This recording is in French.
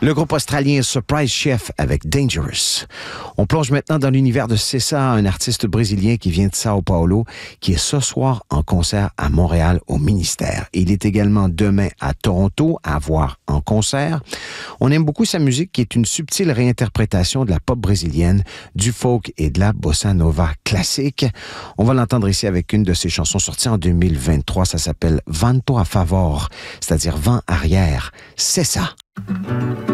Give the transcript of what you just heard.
Le groupe australien Surprise Chef avec Dangerous. On plonge maintenant dans l'univers de Cessa, un artiste brésilien qui vient de Sao Paulo, qui est ce soir en concert à Montréal au Ministère. Il est également demain à Toronto à voir en concert. On aime beaucoup sa musique qui est une subtile réinterprétation de la pop brésilienne, du folk et de la bossa nova classique. On va l'entendre ici avec une de ses chansons sorties en 2023. Ça s'appelle Vento a Favor, c'est-à-dire vent arrière. C'est ça.